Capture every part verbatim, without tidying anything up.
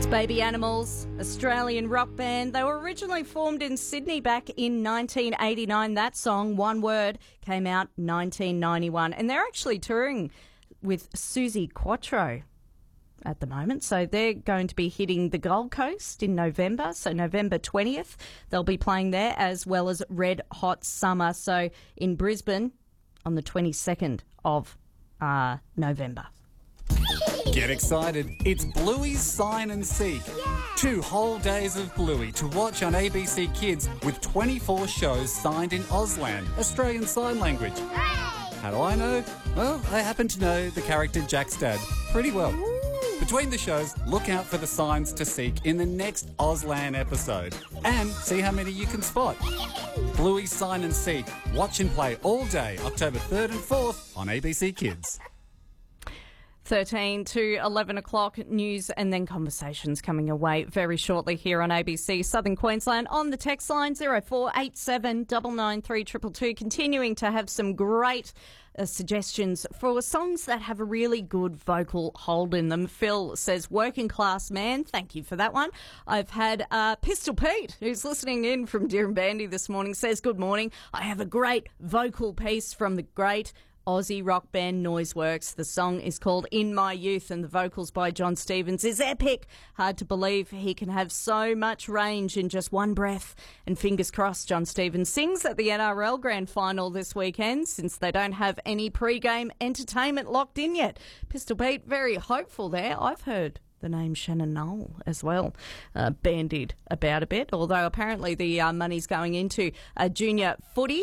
Baby Animals, Australian rock band. They were originally formed in Sydney back in nineteen eighty-nine. That song, One Word, came out nineteen ninety-one. And they're actually touring with Suzi Quatro at the moment. So they're going to be hitting the Gold Coast in November. So November twentieth, they'll be playing there, as well as Red Hot Summer. So in Brisbane on the twenty-second of uh, November. Get excited. It's Bluey's Sign and Seek. Yeah. Two whole days of Bluey to watch on A B C Kids with twenty-four shows signed in Auslan, Australian Sign Language. Hooray! How do I know? Well, I happen to know the character Jack's dad pretty well. Ooh. Between the shows, look out for the signs to seek in the next Auslan episode and see how many you can spot. Bluey's Sign and Seek. Watch and play all day, October third and fourth on A B C Kids. thirteen to eleven o'clock, news and then conversations coming away very shortly here on A B C Southern Queensland. On the text line, zero four eight seven nine nine three two two two, continuing to have some great uh, suggestions for songs that have a really good vocal hold in them. Phil says, Working Class Man, thank you for that one. I've had uh, Pistol Pete, who's listening in from Dirranbandi this morning, says, good morning. I have a great vocal piece from the great Aussie rock band Noiseworks. The song is called In My Youth and the vocals by John Stevens is epic. Hard to believe he can have so much range in just one breath. And fingers crossed John Stevens sings at the N R L Grand Final this weekend, since they don't have any pre-game entertainment locked in yet. Pistol Pete, very hopeful there. I've heard the name Shannon Knoll as well uh, bandied about a bit, although apparently the uh, money's going into uh, junior footy.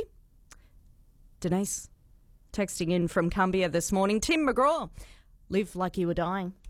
Denise texting in from Cumbia this morning. Tim McGraw, live like you were dying.